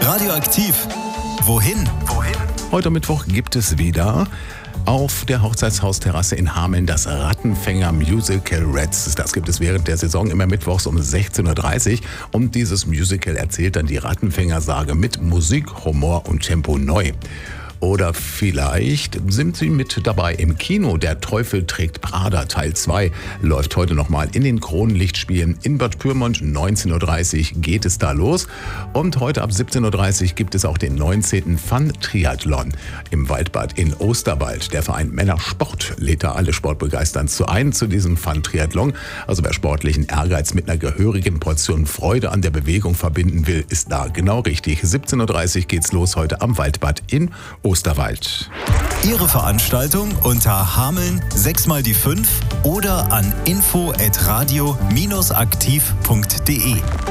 Radioaktiv. Wohin? Heute Mittwoch gibt es wieder auf der Hochzeitshausterrasse in Hameln das Rattenfänger-Musical Rats. Das gibt es während der Saison immer mittwochs um 16:30 Uhr. Und dieses Musical erzählt dann die Rattenfänger-Sage mit Musik, Humor und Tempo neu. Oder vielleicht sind Sie mit dabei im Kino. Der Teufel trägt Prada Teil 2 läuft heute nochmal in den Kronenlichtspielen in Bad Pyrmont. 19:30 Uhr geht es da los. Und heute ab 17:30 Uhr gibt es auch den 19. Fun-Triathlon im Waldbad in Osterwald. Der Verein Männersport lädt da alle Sportbegeisterten ein zu diesem Fun-Triathlon. Also wer sportlichen Ehrgeiz mit einer gehörigen Portion Freude an der Bewegung verbinden will, ist da genau richtig. 17:30 Uhr geht's los heute am Waldbad in Osterwald. Ihre Veranstaltung unter Hameln 6x5 oder an info@radio-aktiv.de.